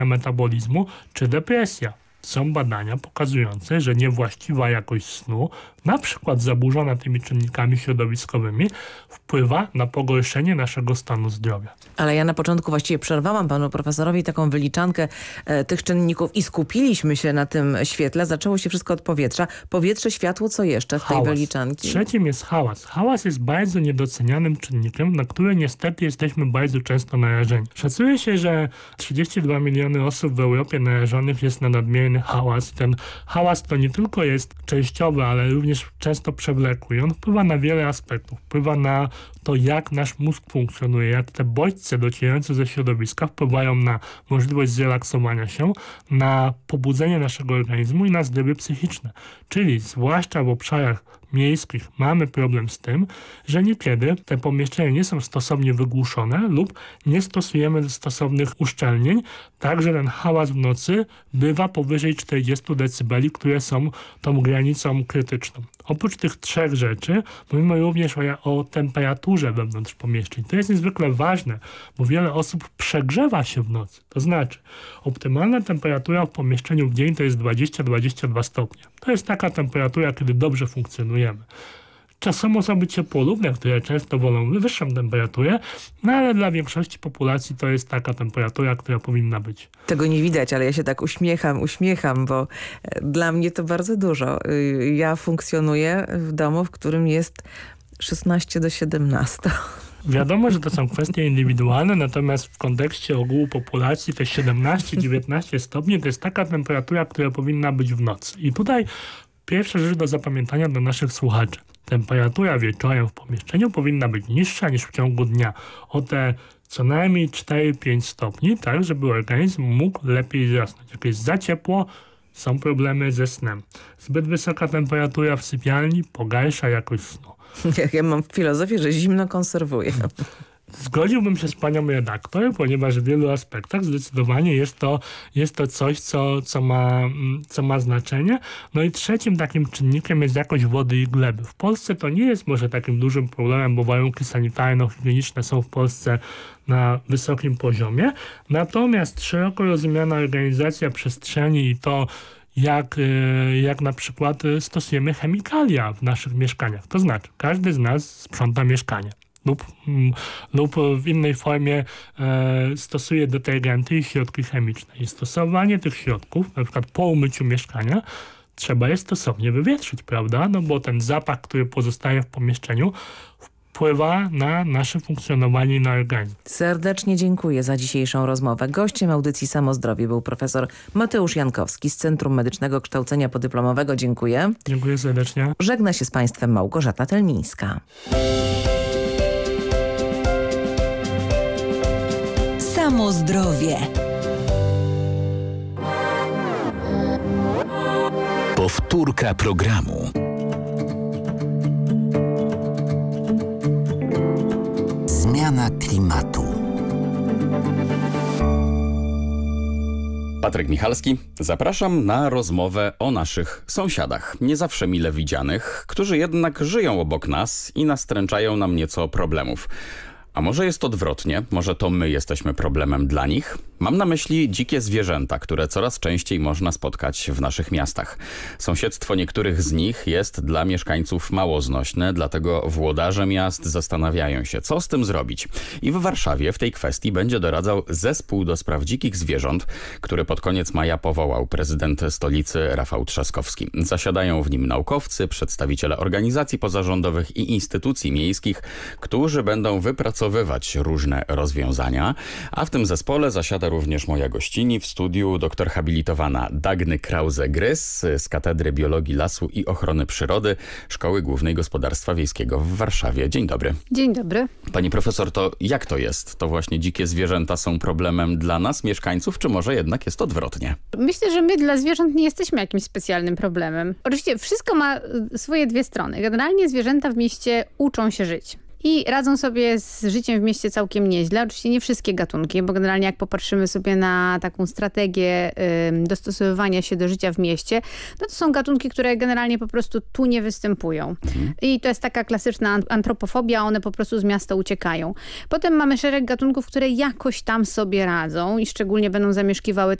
metabolizmu czy depresja. Są badania pokazujące, że niewłaściwa jakość snu, na przykład zaburzona tymi czynnikami środowiskowymi, wpływa na pogorszenie naszego stanu zdrowia. Ale ja na początku właściwie przerwałam panu profesorowi taką wyliczankę tych czynników i skupiliśmy się na tym świetle. Zaczęło się wszystko od powietrza. Powietrze, światło, co jeszcze w tej wyliczanki? Trzecim jest hałas. Hałas jest bardzo niedocenianym czynnikiem, na który niestety jesteśmy bardzo często narażeni. Szacuje się, że 32 miliony osób w Europie narażonych jest na nadmierny hałas. Ten hałas to nie tylko jest częściowy, ale również często przewlekły. I on wpływa na wiele aspektów. Wpływa na to, jak nasz mózg funkcjonuje, jak te bodźce docierające ze środowiska wpływają na możliwość zrelaksowania się, na pobudzenie naszego organizmu i na zdrowie psychiczne. Czyli zwłaszcza w obszarach miejskich mamy problem z tym, że niekiedy te pomieszczenia nie są stosownie wygłuszone lub nie stosujemy stosownych uszczelnień, tak że ten hałas w nocy bywa powyżej 40 dB, które są tą granicą krytyczną. Oprócz tych trzech rzeczy mówimy również o temperaturze wewnątrz pomieszczeń. To jest niezwykle ważne, bo wiele osób przegrzewa się w nocy. To znaczy optymalna temperatura w pomieszczeniu w dzień to jest 20-22 stopnie. To jest taka temperatura, kiedy dobrze funkcjonujemy. Są osoby ciepłolubne, które często wolą wyższą temperaturę, no ale dla większości populacji to jest taka temperatura, która powinna być. Tego nie widać, ale ja się tak uśmiecham, bo dla mnie to bardzo dużo. Ja funkcjonuję w domu, w którym jest 16 do 17. Wiadomo, że to są kwestie indywidualne, natomiast w kontekście ogółu populacji te 17-19 stopni to jest taka temperatura, która powinna być w nocy. I tutaj pierwsza rzecz do zapamiętania dla naszych słuchaczy. Temperatura wieczorem w pomieszczeniu powinna być niższa niż w ciągu dnia. O te co najmniej 4-5 stopni, tak żeby organizm mógł lepiej zasnąć. Jak jest za ciepło, są problemy ze snem. Zbyt wysoka temperatura w sypialni pogarsza jakość snu. Ja mam filozofię, że zimno konserwuje. Zgodziłbym się z panią redaktor, ponieważ w wielu aspektach zdecydowanie jest to coś, co ma znaczenie. No i trzecim takim czynnikiem jest jakość wody i gleby. W Polsce to nie jest może takim dużym problemem, bo warunki sanitarno-higieniczne są w Polsce na wysokim poziomie. Natomiast szeroko rozumiana organizacja przestrzeni i to, jak na przykład stosujemy chemikalia w naszych mieszkaniach. To znaczy, każdy z nas sprząta mieszkanie. Lub w innej formie stosuje detergenty i środki chemiczne. I stosowanie tych środków, na przykład po umyciu mieszkania, trzeba je stosownie wywietrzyć, prawda? No bo ten zapach, który pozostaje w pomieszczeniu, wpływa na nasze funkcjonowanie i na organizm. Serdecznie dziękuję za dzisiejszą rozmowę. Gościem audycji Samozdrowie był profesor Mateusz Jankowski z Centrum Medycznego Kształcenia Podyplomowego. Dziękuję. Dziękuję serdecznie. Żegna się z państwem Małgorzata Telmińska. Samozdrowie. Powtórka programu. Zmiana klimatu. Patryk Michalski, zapraszam na rozmowę o naszych sąsiadach, nie zawsze mile widzianych, którzy jednak żyją obok nas i nastręczają nam nieco problemów. A może jest odwrotnie? Może to my jesteśmy problemem dla nich? Mam na myśli dzikie zwierzęta, które coraz częściej można spotkać w naszych miastach. Sąsiedztwo niektórych z nich jest dla mieszkańców mało znośne, dlatego włodarze miast zastanawiają się, co z tym zrobić. I w Warszawie w tej kwestii będzie doradzał Zespół do Spraw Dzikich Zwierząt, który pod koniec maja powołał prezydent stolicy Rafał Trzaskowski. Zasiadają w nim naukowcy, przedstawiciele organizacji pozarządowych i instytucji miejskich, którzy będą wypracowywać różne rozwiązania, a w tym zespole zasiada również moja gościni w studiu, doktor habilitowana Dagny Krause-Grys z Katedry Biologii Lasu i Ochrony Przyrody Szkoły Głównej Gospodarstwa Wiejskiego w Warszawie. Dzień dobry. Dzień dobry. Pani profesor, to jak to jest? To właśnie dzikie zwierzęta są problemem dla nas, mieszkańców, czy może jednak jest odwrotnie? Myślę, że my dla zwierząt nie jesteśmy jakimś specjalnym problemem. Oczywiście wszystko ma swoje dwie strony. Generalnie zwierzęta w mieście uczą się żyć. i radzą sobie z życiem w mieście całkiem nieźle. Oczywiście nie wszystkie gatunki, bo generalnie jak popatrzymy sobie na taką strategię dostosowywania się do życia w mieście, no to są gatunki, które generalnie po prostu tu nie występują. I to jest taka klasyczna antropofobia, one po prostu z miasta uciekają. Potem mamy szereg gatunków, które jakoś tam sobie radzą i szczególnie będą zamieszkiwały